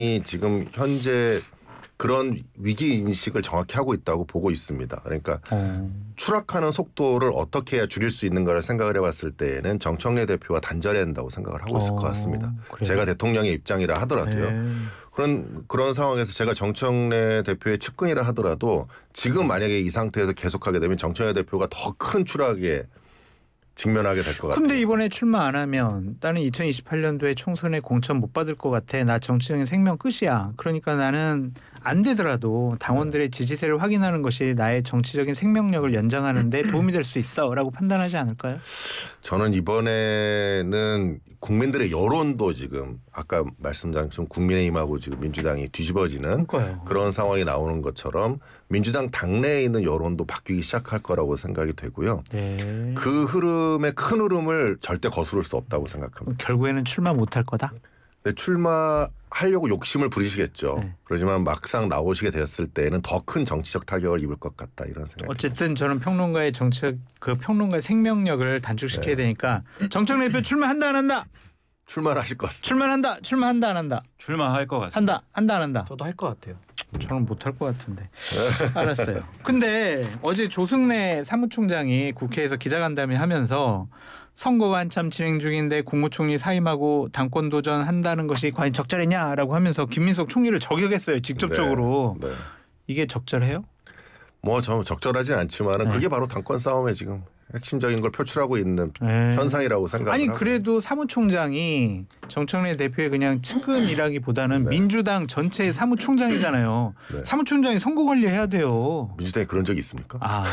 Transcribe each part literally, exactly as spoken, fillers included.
지금 현재 그런 위기 인식을 정확히 하고 있다고 보고 있습니다. 그러니까 어. 추락하는 속도를 어떻게 해야 줄일 수 있는가를 생각을 해봤을 때에는 정청래 대표와 단절해야 한다고 생각을 하고 있을 어. 것 같습니다. 그래요? 제가 대통령의 입장이라 하더라도요. 네. 그런 그런 상황에서 제가 정청래 대표의 측근이라 하더라도 지금 만약에 이 상태에서 계속하게 되면 정청래 대표가 더 큰 추락에 직면하게 될 것 같아요. 근데 이번에 출마 안 하면 나는 이천이십팔 년도에 총선에 공천 못 받을 것 같아. 나 정치적인 생명 끝이야. 그러니까 나는 안 되더라도 당원들의 지지세를 확인하는 것이 나의 정치적인 생명력을 연장하는 데 도움이 될 수 있어 라고 판단하지 않을까요? 저는 이번에는 국민들의 여론도 지금 아까 말씀드린 것처럼 국민의힘하고 지금 민주당이 뒤집어지는 그러니까요. 그런 상황이 나오는 것처럼 민주당 당내에 있는 여론도 바뀌기 시작할 거라고 생각이 되고요. 네. 그 흐름의 큰 흐름을 절대 거스를 수 없다고 생각합니다. 결국에는 출마 못할 거다? 네, 출마하려고 욕심을 부리시겠죠. 네. 그렇지만 막상 나오시게 되었을 때는 더 큰 정치적 타격을 입을 것 같다 이런 생각이 어쨌든 듭니다. 저는 평론가의 정책 그 평론가의 생명력을 단축시켜야 네. 되니까 정청래 대표 출마한다 안 한다? 출마를 하실 것 같습니다. 출마한다. 출마한다 안 한다? 출마할 것 같습니다. 한다. 한다 안 한다? 저도 할 것 같아요. 저는 못할 것 같은데. 알았어요. 근데 어제 조승래 사무총장이 국회에서 기자간담회 하면서 선거가 한참 진행 중인데 국무총리 사임하고 당권 도전한다는 것이 과연 적절했냐라고 하면서 김민석 총리를 저격했어요. 직접적으로. 네, 네. 이게 적절해요? 뭐 저 적절하진 않지만은 네. 그게 바로 당권 싸움에 지금 핵심적인 걸 표출하고 있는 네. 현상이라고 생각합니다. 아니 그래도 사무총장이 정청래 대표의 그냥 측근이라기보다는 네. 민주당 전체의 사무총장이잖아요. 네. 사무총장이 선거 관리해야 돼요. 민주당에 그런 적이 있습니까? 아,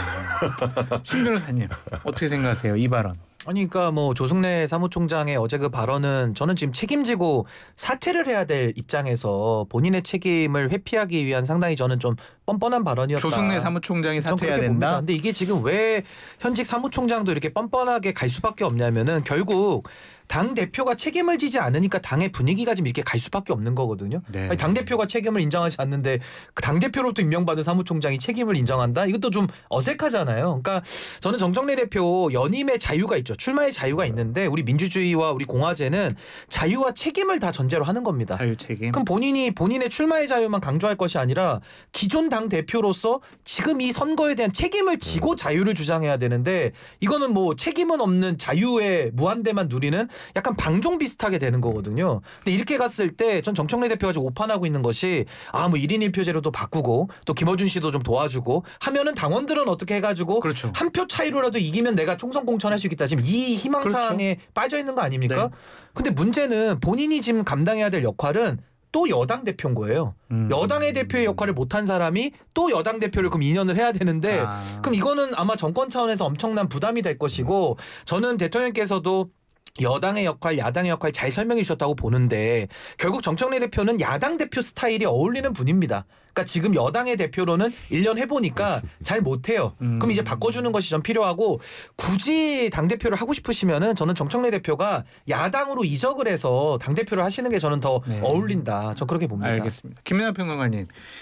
신 변호사님 어떻게 생각하세요? 이 발언. 아니 그러니까 뭐 조승래 사무총장의 어제 그 발언은 저는 지금 책임지고 사퇴를 해야 될 입장에서 본인의 책임을 회피하기 위한 상당히 저는 좀 뻔뻔한 발언이었다. 조승래 사무총장이 사퇴해야 된다. 봅니다. 근데 이게 지금 왜 현직 사무총장도 이렇게 뻔뻔하게 갈 수밖에 없냐면은 결국 당 대표가 책임을 지지 않으니까 당의 분위기가 지금 이렇게 갈 수밖에 없는 거거든요. 네. 당 대표가 책임을 인정하지 않는데 그 당 대표로부터 임명받은 사무총장이 책임을 인정한다? 이것도 좀 어색하잖아요. 그러니까 저는 정청래 대표 연임의 자유가 있죠. 출마의 자유가 있는데 우리 민주주의와 우리 공화제는 자유와 책임을 다 전제로 하는 겁니다. 자유 책임. 그럼 본인이 본인의 출마의 자유만 강조할 것이 아니라 기존 당 대표로서 지금 이 선거에 대한 책임을 지고 자유를 주장해야 되는데 이거는 뭐 책임은 없는 자유의 무한대만 누리는 약간 방종 비슷하게 되는 거거든요. 근데 이렇게 갔을 때 전 정청래 대표가 지금 오판하고 있는 것이 아 뭐 일 인 일 표제로도 바꾸고 또 김어준 씨도 좀 도와주고 하면은 당원들은 어떻게 해가지고 그렇죠. 한 표 차이로라도 이기면 내가 총선 공천할 수 있겠다. 지금 이 희망사항에 그렇죠. 빠져 있는 거 아닙니까? 네. 근데 문제는 본인이 지금 감당해야 될 역할은 또 여당 대표인 거예요. 음. 여당의 대표의 역할을 못한 사람이 또 여당 대표를 그럼 이 년을 해야 되는데 아. 그럼 이거는 아마 정권 차원에서 엄청난 부담이 될 것이고 저는 대통령께서도 여당의 역할, 야당의 역할 잘 설명해 주셨다고 보는데 결국 정청래 대표는 야당 대표 스타일이 어울리는 분입니다. 그러니까 지금 여당의 대표로는 일 년 해보니까 잘 못해요. 음. 그럼 이제 바꿔주는 것이 좀 필요하고 굳이 당대표를 하고 싶으시면은 저는 정청래 대표가 야당으로 이적을 해서 당대표를 하시는 게 저는 더 네. 어울린다. 저 그렇게 봅니다. 알겠습니다. 김민하 평론가님.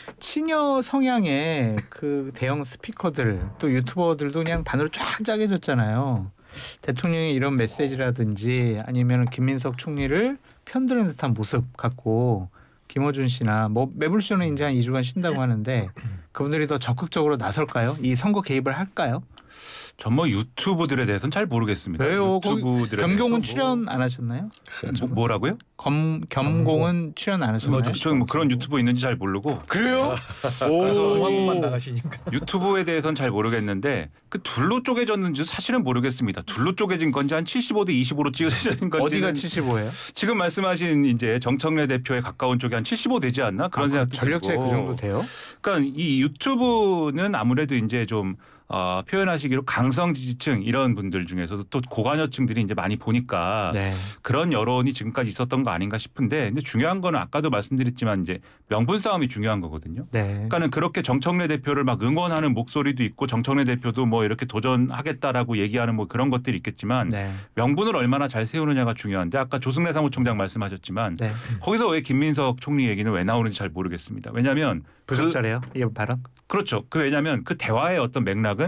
친여 성향의 그 대형 스피커들 또 유튜버들도 그냥 반으로 쫙 짜게 줬잖아요. 대통령이 이런 메시지라든지 아니면 김민석 총리를 편드는 듯한 모습 갖고 김어준 씨나 뭐 매불쇼는 이제 한 이 주간 쉰다고 하는데 그분들이 더 적극적으로 나설까요? 이 선거 개입을 할까요? 전 뭐 유튜브들에 대해서는 잘 모르겠습니다. 왜요? 유튜브들에 겸공은 출연 뭐... 안 하셨나요? 뭐, 뭐라고요? 검, 겸공은 출연 안 하셨나요? 뭐, 저는 뭐 그런 유튜브 있는지 잘 모르고. 그래요? 오, 한번만 나가시니까. 유튜브에 대해서는 잘 모르겠는데 그 둘로 쪼개졌는지 사실은 모르겠습니다. 둘로 쪼개진 건지 한 칠십오 대 이십오로 찢어진 건지. 어디가 칠십오예요? 지금 말씀하신 이제 정청래 대표에 가까운 쪽이 한 칠십오 되지 않나? 그런 아, 생각도 들고. 전력제 그 정도 돼요? 그러니까 이 유튜브는 아무래도 이제 좀 어, 표현하시기로 강성 지지층 이런 분들 중에서도 또 고관여층들이 이제 많이 보니까 네. 그런 여론이 지금까지 있었던 거 아닌가 싶은데 근데 중요한 거는 아까도 말씀드렸지만 이제 명분 싸움이 중요한 거거든요. 네. 그러니까는 그렇게 정청래 대표를 막 응원하는 목소리도 있고 정청래 대표도 뭐 이렇게 도전하겠다라고 얘기하는 뭐 그런 것들이 있겠지만 네. 명분을 얼마나 잘 세우느냐가 중요한데 아까 조승래 사무총장 말씀하셨지만 네. 거기서 왜 김민석 총리 얘기는 왜 나오는지 잘 모르겠습니다. 왜냐하면 부적절해요? 이 발언? 그렇죠. 그 왜냐하면 그 대화의 어떤 맥락은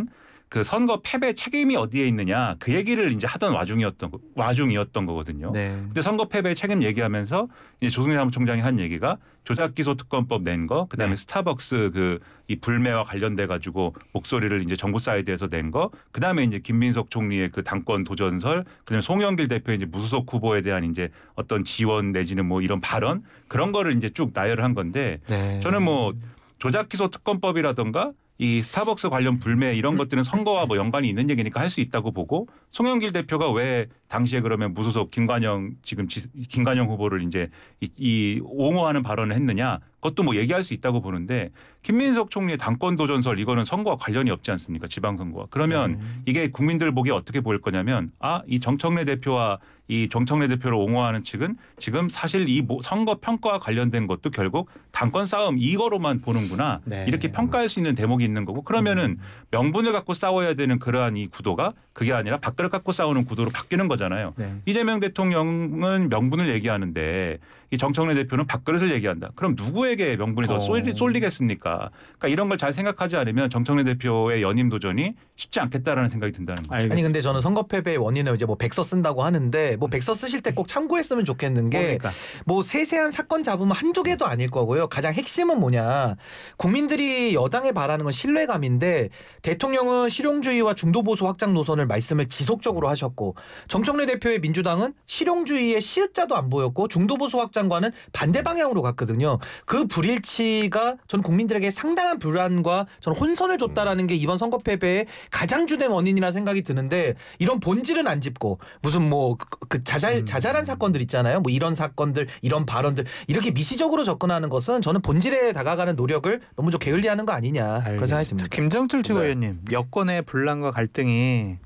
그 선거 패배 책임이 어디에 있느냐 그 얘기를 이제 하던 와중이었던 거- 와중이었던 거거든요. 네. 근데 선거 패배 책임 얘기하면서 이제 조승희 사무총장이 한 얘기가 조작기소 특검법 낸 거, 그다음에 네. 스타벅스 그 이 불매와 관련돼 가지고 목소리를 이제 정부 사이드에서 낸 거, 그다음에 이제 김민석 총리의 그 당권 도전설, 그다음에 송영길 대표의 이제 무소속 후보에 대한 이제 어떤 지원 내지는 뭐 이런 발언 그런 거를 이제 쭉 나열을 한 건데 네. 저는 뭐 조작기소 특검법이라든가 이 스타벅스 관련 불매 이런 것들은 선거와 뭐 연관이 있는 얘기니까 할 수 있다고 보고 송영길 대표가 왜 당시에 그러면 무소속 김관영 지금 지, 김관영 후보를 이제 이, 이 옹호하는 발언을 했느냐 그것도 뭐 얘기할 수 있다고 보는데 김민석 총리의 당권 도전설 이거는 선거와 관련이 없지 않습니까? 지방선거와. 그러면 음. 이게 국민들 보기에 어떻게 보일 거냐면 아, 이 정청래 대표와 이 정청래 대표를 옹호하는 측은 지금 사실 이 선거 평가와 관련된 것도 결국 당권 싸움 이거로만 보는구나. 네. 이렇게 평가할 수 있는 대목이 있는 거고 그러면은 명분을 갖고 싸워야 되는 그러한 이 구도가 그게 아니라 밥그릇 갖고 싸우는 구도로 바뀌는 거잖아요. 네. 이재명 대통령은 명분을 얘기하는데 이 정청래 대표는 밥그릇을 얘기한다. 그럼 누구에게 명분이 더 어. 쏠리, 쏠리겠습니까? 그러니까 이런 걸 잘 생각하지 않으면 정청래 대표의 연임 도전이 쉽지 않겠다라는 생각이 든다는 거죠. 알겠습니다. 아니 근데 저는 선거 패배의 원인을 이제 뭐 백서 쓴다고 하는데 뭐 백서 쓰실 때 꼭 참고했으면 좋겠는 게 뭡니까? 뭐 세세한 사건 잡으면 한두 개도 아닐 거고요. 가장 핵심은 뭐냐. 국민들이 여당에 바라는 건 신뢰감인데 대통령은 실용주의와 중도보수 확장 노선을 말씀을 지속적으로 하셨고 정청래 대표의 민주당은 실용주의의 시읒자도 안 보였고 중도보수 확장과는 반대 방향으로 갔거든요. 그 불일치가 전 국민들에게 상당한 불안과 저는 혼선을 줬다라는 게 이번 선거 패배의 가장 주된 원인이라 생각이 드는데 이런 본질은 안 짚고 무슨 뭐 그 자잘 자잘한 사건들 있잖아요. 뭐 이런 사건들 이런 발언들 이렇게 미시적으로 접근하는 것은 저는 본질에 다가가는 노력을 너무 좀 게을리하는 거 아니냐 그런 생각이 듭니다. 김정철 네. 최고위원님 여권의 분란과 갈등이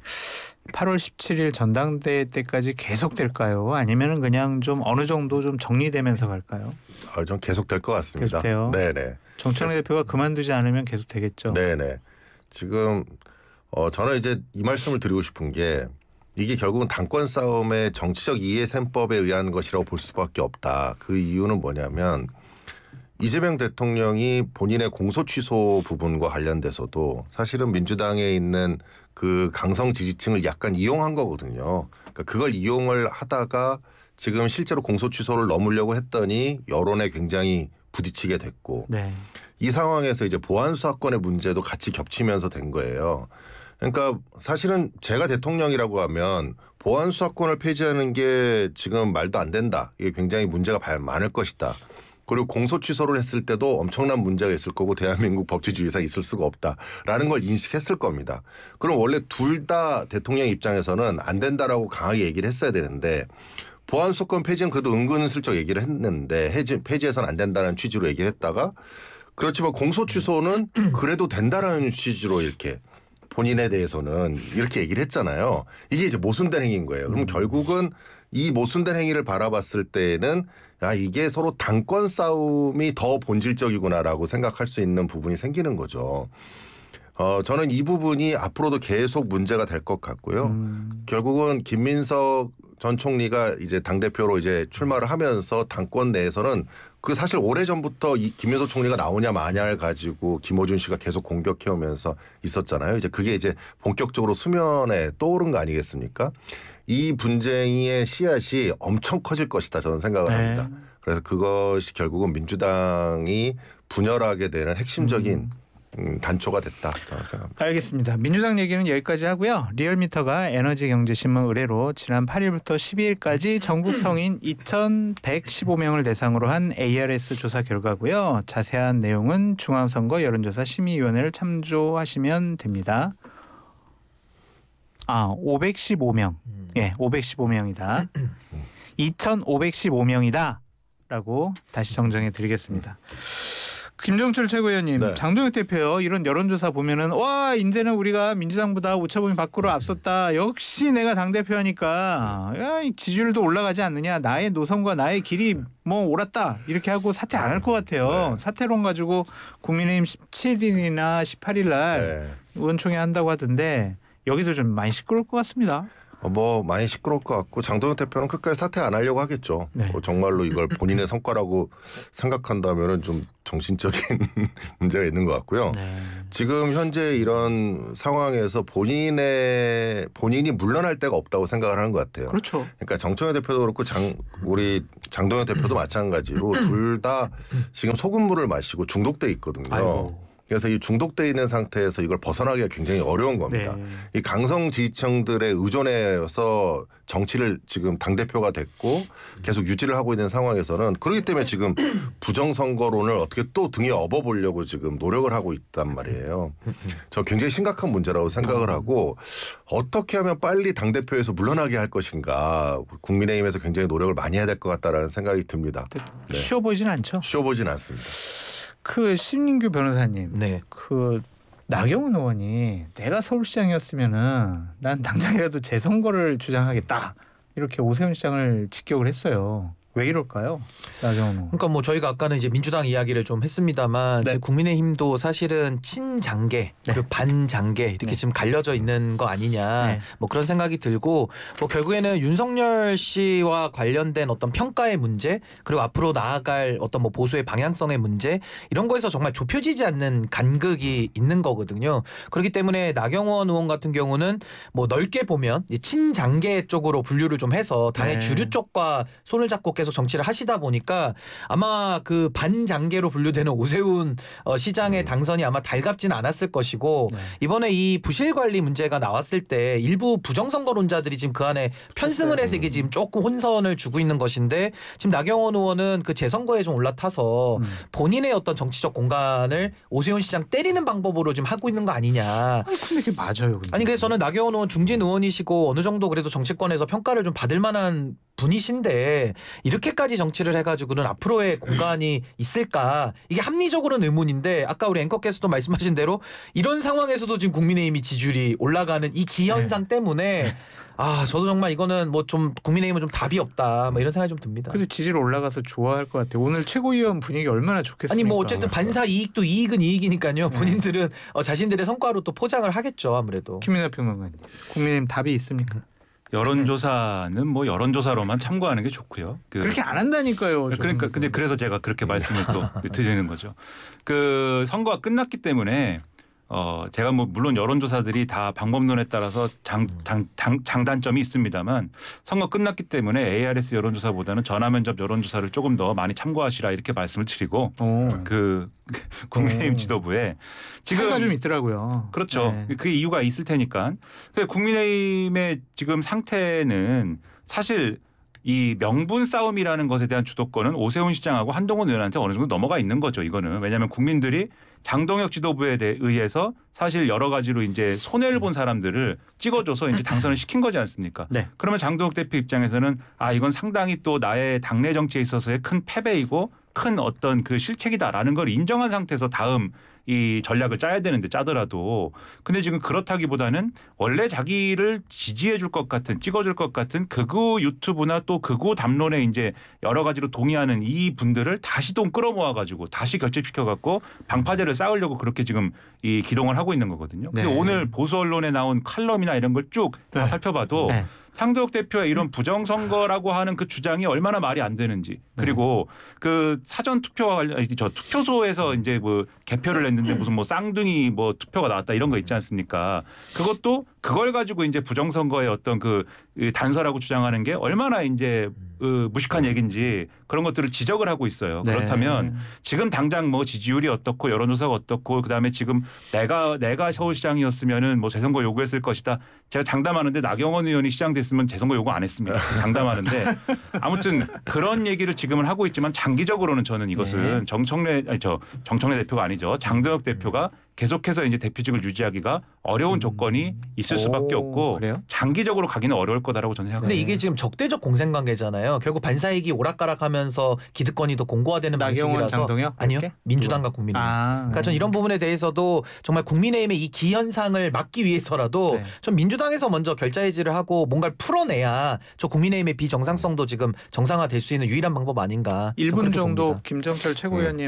팔월 십칠일 전당대회 때까지 계속될까요? 아니면은 그냥 좀 어느 정도 좀 정리되면서 갈까요? 아, 전 계속 될 것 같습니다. 계속돼요? 네네. 정청래 대표가 그만두지 않으면 계속 되겠죠. 네네. 지금 어, 저는 이제 이 말씀을 드리고 싶은 게 이게 결국은 당권 싸움의 정치적 이해 셈법에 의한 것이라고 볼 수밖에 없다. 그 이유는 뭐냐면 이재명 대통령이 본인의 공소 취소 부분과 관련돼서도 사실은 민주당에 있는 그 강성 지지층을 약간 이용한 거거든요. 그러니까 그걸 이용을 하다가 지금 실제로 공소 취소를 넘으려고 했더니 여론에 굉장히 부딪히게 됐고 네. 이 상황에서 이제 보안 수사권의 문제도 같이 겹치면서 된 거예요. 그러니까 사실은 제가 대통령이라고 하면 보안 수사권을 폐지하는 게 지금 말도 안 된다. 이게 굉장히 문제가 많을 것이다. 그리고 공소 취소를 했을 때도 엄청난 문제가 있을 거고 대한민국 법치주의상 있을 수가 없다라는 걸 인식했을 겁니다. 그럼 원래 둘 다 대통령 입장에서는 안 된다라고 강하게 얘기를 했어야 되는데 보안 수사권 폐지는 그래도 은근슬쩍 얘기를 했는데 해지, 폐지해서는 안 된다는 취지로 얘기를 했다가 그렇지만 공소 취소는 그래도 된다라는 취지로 이렇게 본인에 대해서는 이렇게 얘기를 했잖아요. 이게 이제 모순된 행위인 거예요. 그럼 결국은 이 모순된 행위를 바라봤을 때에는 야 이게 서로 당권 싸움이 더 본질적이구나라고 생각할 수 있는 부분이 생기는 거죠. 어, 저는 이 부분이 앞으로도 계속 문제가 될 것 같고요. 음. 결국은 김민석 전 총리가 이제 당대표로 이제 출마를 하면서 당권 내에서는 그 사실 오래전부터 이 김민석 총리가 나오냐 마냐를 가지고 김어준 씨가 계속 공격해오면서 있었잖아요. 이제 그게 이제 본격적으로 수면에 떠오른 거 아니겠습니까? 이 분쟁의 씨앗이 엄청 커질 것이다 저는 생각을 네. 합니다. 그래서 그것이 결국은 민주당이 분열하게 되는 핵심적인 음. 음, 단초가 됐다 저는 생각합니다. 알겠습니다. 민주당 얘기는 여기까지 하고요. 리얼미터가 에너지경제신문 의뢰로 지난 팔일부터 십이일까지 전국 성인 이천백십오 명을 대상으로 한 에이알에스 조사 결과고요. 자세한 내용은 중앙선거 여론조사 심의위원회를 참조하시면 됩니다. 아, 오백십오 명. 예, 오백십오 명이다. 이천오백십오 명이다라고 다시 정정해 드리겠습니다. 김정철 최고위원님, 네. 장동혁 대표요. 이런 여론조사 보면은 와 이제는 우리가 민주당보다 오차범위 밖으로 앞섰다. 역시 내가 당 대표하니까 야, 이 지지율도 올라가지 않느냐. 나의 노선과 나의 길이 뭐 옳았다. 이렇게 하고 사퇴 안 할 것 같아요. 네. 사퇴론 가지고 국민의힘 십칠일이나 십팔일 날 네. 의원총회 한다고 하던데 여기도 좀 많이 시끄러울 것 같습니다. 어, 뭐 많이 시끄러울 것 같고 장동혁 대표는 끝까지 사퇴 안 하려고 하겠죠. 네. 어, 정말로 이걸 본인의 성과라고 생각한다면은 좀 정신적인 문제가 있는 것 같고요. 네. 지금 현재 이런 상황에서 본인의 본인이 물러날 데가 없다고 생각을 하는 것 같아요. 그렇죠. 그러니까 정청래 대표도 그렇고 장 우리 장동현 대표도 마찬가지로 둘 다 지금 소금물을 마시고 중독돼 있거든요. 아이고. 그래서 이 중독돼 있는 상태에서 이걸 벗어나기가 굉장히 어려운 겁니다. 네. 이 강성 지지층들의 의존에서 정치를 지금 당대표가 됐고 계속 유지를 하고 있는 상황에서는 그렇기 때문에 지금 부정선거론을 어떻게 또 등에 업어보려고 지금 노력을 하고 있단 말이에요. 저 굉장히 심각한 문제라고 생각을 하고 어떻게 하면 빨리 당대표에서 물러나게 할 것인가 국민의힘에서 굉장히 노력을 많이 해야 될 것 같다라는 생각이 듭니다. 네. 쉬워 보이진 않죠. 쉬워 보진 않습니다. 그 신민규 변호사님, 네. 그 나경원 의원이 내가 서울시장이었으면은 난 당장이라도 재선거를 주장하겠다 이렇게 오세훈 시장을 직격을 했어요. 왜 이럴까요, 나경원 의원? 그러니까 뭐 저희가 아까는 이제 민주당 이야기를 좀 했습니다만 네. 이제 국민의힘도 사실은 친장계 그리고 반장계 이렇게 네. 지금 갈려져 있는 거 아니냐 네. 뭐 그런 생각이 들고 뭐 결국에는 윤석열 씨와 관련된 어떤 평가의 문제 그리고 앞으로 나아갈 어떤 뭐 보수의 방향성의 문제 이런 거에서 정말 좁혀지지 않는 간극이 있는 거거든요. 그렇기 때문에 나경원 의원 같은 경우는 뭐 넓게 보면 이 친장계 쪽으로 분류를 좀 해서 당의 네. 주류 쪽과 손을 잡고 계속 정치를 하시다 보니까 아마 그 반장계로 분류되는 오세훈 어, 시장의 당선이 아마 달갑진 않았을 것이고 네. 이번에 이 부실 관리 문제가 나왔을 때 일부 부정선거론자들이 지금 그 안에 편승을 해서 이게 지금 조금 혼선을 주고 있는 것인데 지금 나경원 의원은 그 재선거에 좀 올라타서 음. 본인의 어떤 정치적 공간을 오세훈 시장 때리는 방법으로 지금 하고 있는 거 아니냐. 아니, 근데 이게 맞아요. 근데. 아니 그래서 저는 나경원 의원 중진 의원이시고 어느 정도 그래도 정치권에서 평가를 좀 받을 만한 분이신데 이렇게까지 정치를 해가지고는 앞으로의 공간이 있을까 이게 합리적으로는 의문인데 아까 우리 앵커께서도 말씀하신 대로 이런 상황에서도 지금 국민의힘이 지지율이 올라가는 이 기현상 때문에 아 저도 정말 이거는 뭐 좀 국민의힘은 좀 답이 없다 뭐 이런 생각이 좀 듭니다. 그래도 지지를 올라가서 좋아할 것 같아요. 오늘 최고위원 분위기 얼마나 좋겠습니까? 아니 뭐 어쨌든 반사 이익도 이익은 이익이니까요. 본인들은 어, 자신들의 성과로 또 포장을 하겠죠 아무래도. 김민하 평론가님, 국민의힘 답이 있습니까? 여론조사는 뭐 여론조사로만 참고하는 게 좋고요. 그 그렇게 안 한다니까요. 그러니까 근데 그래서 제가 그렇게 말씀을 또 드리는 거죠. 그 선거가 끝났기 때문에 어 제가 뭐 물론 여론조사들이 다 방법론에 따라서 장, 장, 장, 장단점이 있습니다만 선거 끝났기 때문에 에이아르에스 여론조사보다는 전화면접 여론조사를 조금 더 많이 참고하시라 이렇게 말씀을 드리고 오. 그 국민의힘 오. 지도부에 지금 차이가 좀 있더라고요. 그렇죠. 네. 그 이유가 있을 테니까. 국민의힘의 지금 상태는 사실 이 명분 싸움이라는 것에 대한 주도권은 오세훈 시장하고 한동훈 의원한테 어느 정도 넘어가 있는 거죠. 이거는 왜냐하면 국민들이 장동혁 지도부에 대해 의해서 사실 여러 가지로 이제 손해를 본 사람들을 찍어줘서 이제 당선을 시킨 거지 않습니까? 네. 그러면 장동혁 대표 입장에서는 아 이건 상당히 또 나의 당내 정치에 있어서의 큰 패배이고 큰 어떤 그 실책이다라는 걸 인정한 상태에서 다음 이 전략을 짜야 되는데 짜더라도 근데 지금 그렇다기보다는 원래 자기를 지지해 줄 것 같은 찍어줄 것 같은 극우 유튜브나 또 극우 담론에 이제 여러 가지로 동의하는 이 분들을 다시 또 끌어모아 가지고 다시 결집시켜 갖고 방파제를 쌓으려고 그렇게 지금 이 기동을 하고 있는 거거든요. 근데 네. 오늘 보수 언론에 나온 칼럼이나 이런 걸 쭉 다 네. 살펴봐도 네. 장동혁 대표의 이런 부정선거라고 하는 그 주장이 얼마나 말이 안 되는지 그리고 그 사전 투표와 관련 저 투표소에서 이제 뭐 개표를 했는데 무슨 뭐 쌍둥이 뭐 투표가 나왔다 이런 거 있지 않습니까? 그것도 그걸 가지고 이제 부정선거의 어떤 그 단서라고 주장하는 게 얼마나 이제 그 무식한 얘기인지 그런 것들을 지적을 하고 있어요. 네. 그렇다면 지금 당장 뭐 지지율이 어떻고 여론조사가 어떻고 그다음에 지금 내가 내가 서울시장이었으면은 뭐 재선거 요구했을 것이다. 제가 장담하는데 나경원 의원이 시장 됐으면 재선거 요구 안 했습니다. 장담하는데 아무튼 그런 얘기를 지금은 하고 있지만 장기적으로는 저는 이것은 네. 정청래 아니 저 정청래 대표가 아니죠. 장동혁 대표가 계속해서 이제 대표직을 유지하기가 어려운 조건이 있을 수밖에 오, 없고 그래요? 장기적으로 가기는 어려울 거다라고 저는 생각합니다. 근데 이게 지금 적대적 공생관계잖아요. 결국 반사이익이 오락가락하면서 기득권이 더 공고화되는 나경원, 방식이라서 장동혁? 아니요. 이렇게? 민주당과 국민의힘. 아, 그러니까 전 이런 부분에 대해서도 정말 국민의힘의 이 기현상을 막기 위해서라도 네. 전 민주당에서 먼저 결자해지를 하고 뭔가를 풀어내야 저 국민의힘의 비정상성도 지금 정상화될 수 있는 유일한 방법 아닌가. 일 분 그렇게 정도 봅니다. 김정철 최고위원님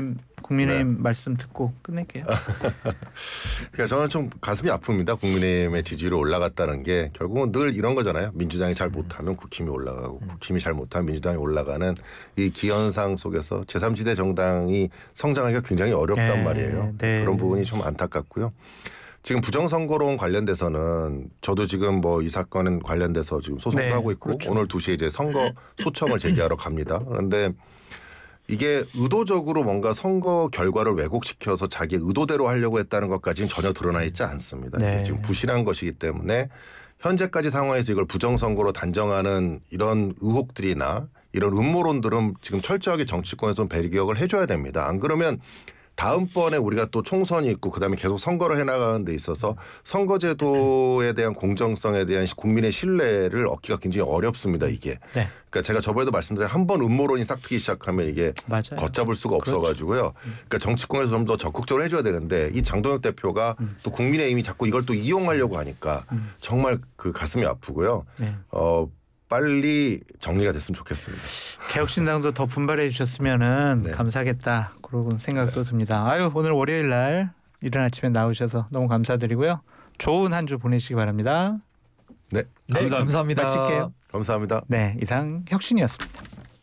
국민의힘 네. 말씀 듣고 끝낼게요. 그러니까 저는 좀 가슴이 아픕니다. 국민의힘의 지지율이 올라갔다는 게 결국은 늘 이런 거잖아요. 민주당이 잘 못하면 국힘이 올라가고 국힘이 잘 못하면 민주당이 올라가는 이 기현상 속에서 제삼지대 정당이 성장하기가 굉장히 어렵단 네, 말이에요. 네. 그런 부분이 좀 안타깝고요. 지금 부정선거론 관련돼서는 저도 지금 뭐 이 사건 관련돼서 지금 소송도 네, 하고 있고 그렇죠. 오늘 두 시에 이제 선거 소청을 제기하러 갑니다. 그런데 이게 의도적으로 뭔가 선거 결과를 왜곡시켜서 자기 의도대로 하려고 했다는 것까지는 전혀 드러나 있지 않습니다. 네. 이게 지금 부실한 것이기 때문에 현재까지 상황에서 이걸 부정선거로 단정하는 이런 의혹들이나 이런 음모론들은 지금 철저하게 정치권에서 배기억을 해줘야 됩니다. 안 그러면 다음번에 우리가 또 총선이 있고 그다음에 계속 선거를 해나가는 데 있어서 선거제도에 대한 공정성에 대한 국민의 신뢰를 얻기가 굉장히 어렵습니다. 이게. 네. 그러니까 제가 저번에도 말씀드린 한 번 음모론이 싹트기 시작하면 이게 맞아요. 걷잡을 수가 그렇죠. 없어가지고요. 그러니까 정치권에서 좀 더 적극적으로 해줘야 되는데 이 장동혁 대표가 음. 또 국민의힘이 자꾸 이걸 또 이용하려고 하니까 음. 정말 그 가슴이 아프고요. 네. 어, 빨리 정리가 됐으면 좋겠습니다. 개혁신당도 더 분발해 주셨으면은 네. 감사하겠다 그런 생각도 듭니다. 아유 오늘 월요일 날 이른 아침에 나오셔서 너무 감사드리고요. 좋은 한 주 보내시기 바랍니다. 네, 네, 감사합니다. 감사합니다. 마칠게요. 감사합니다. 네 이상 혁신이었습니다.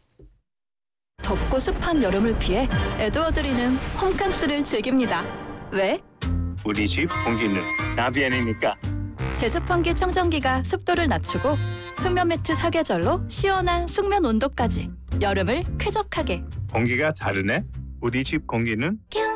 덥고 습한 여름을 피해 에드워드리는 홈캉스를 즐깁니다. 왜? 우리 집 공기는 나비아니니까. 제습환기 청정기가 습도를 낮추고 숙면 매트 사계절로 시원한 숙면 온도까지 여름을 쾌적하게. 공기가 다르네. 우리 집 공기는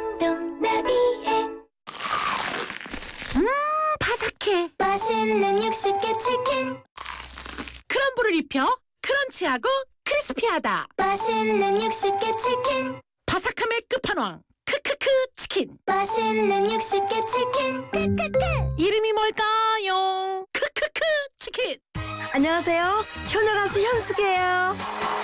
바삭해. 맛있는 육십 개 치킨. 크럼블을 입혀 크런치하고 크리스피하다. 맛있는 육십 개 치킨. 바삭함의 끝판왕 크크크 치킨. 맛있는 육십 개 치킨. 크크크. 이름이 뭘까요? 크크크 치킨. 안녕하세요. 효녀 가수 현숙이에요.